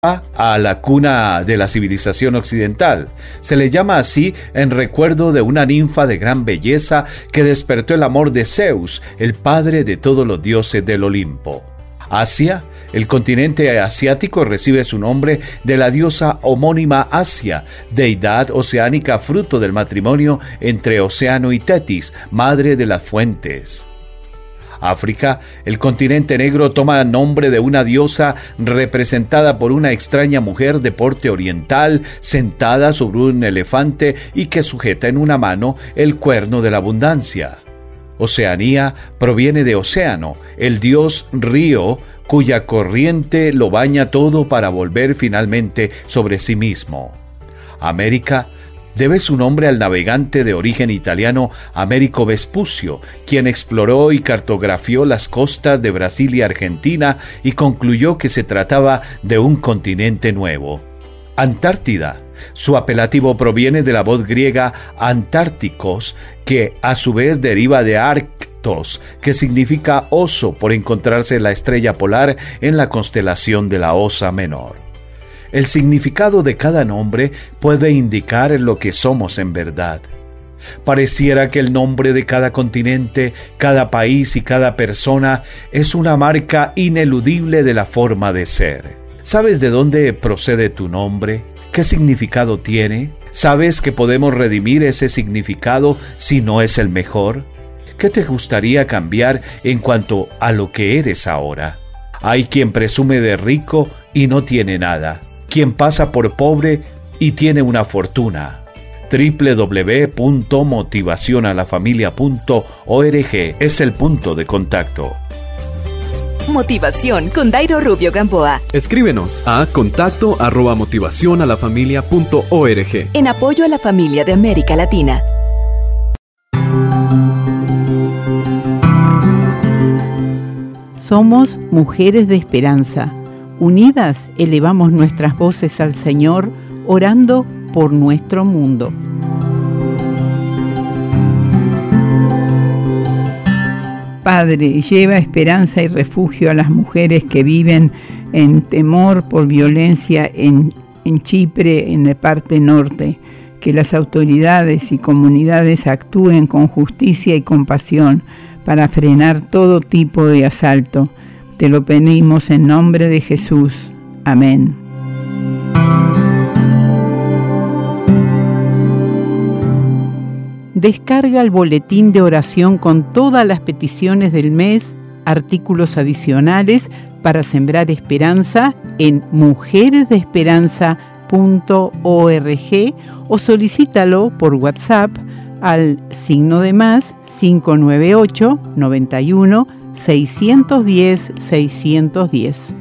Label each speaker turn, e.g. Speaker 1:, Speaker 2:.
Speaker 1: a la cuna de la civilización occidental. Se le llama así en recuerdo de una ninfa de gran belleza que despertó el amor de Zeus, el padre de todos los dioses del Olimpo. Asia, el continente asiático, recibe su nombre de la diosa homónima Asia, deidad oceánica fruto del matrimonio entre Océano y Tetis, madre de las fuentes. África, el continente negro, toma nombre de una diosa representada por una extraña mujer de porte oriental, sentada sobre un elefante y que sujeta en una mano el cuerno de la abundancia. Oceanía proviene de Océano, el dios río, cuya corriente lo baña todo para volver finalmente sobre sí mismo. América debe su nombre al navegante de origen italiano Américo Vespucio, quien exploró y cartografió las costas de Brasil y Argentina y concluyó que se trataba de un continente nuevo. Antártida. Su apelativo proviene de la voz griega antárticos, que a su vez deriva de arctos, que significa oso, por encontrarse la estrella polar en la constelación de la Osa Menor. El significado de cada nombre puede indicar lo que somos en verdad. Pareciera que el nombre de cada continente, cada país y cada persona es una marca ineludible de la forma de ser. ¿Sabes de dónde procede tu nombre? ¿Qué significado tiene? ¿Sabes que podemos redimir ese significado si no es el mejor? ¿Qué te gustaría cambiar en cuanto a lo que eres ahora? Hay quien presume de rico y no tiene nada, quien pasa por pobre y tiene una fortuna. www.motivacionalafamilia.org es el punto de contacto.
Speaker 2: Motivación con Dairo Rubio Gamboa.
Speaker 3: Escríbenos a contacto@motivacionalafamilia.org.
Speaker 2: En apoyo a la familia de América Latina.
Speaker 4: Somos mujeres de esperanza. Unidas elevamos nuestras voces al Señor, orando por nuestro mundo. Padre, lleva esperanza y refugio a las mujeres que viven en temor por violencia en Chipre, en la parte norte. Que las autoridades y comunidades actúen con justicia y compasión para frenar todo tipo de asalto. Te lo pedimos en nombre de Jesús. Amén. Descarga el boletín de oración con todas las peticiones del mes, artículos adicionales para sembrar esperanza en mujeresdeesperanza.org o solicítalo por WhatsApp al +, 598 91 610 610.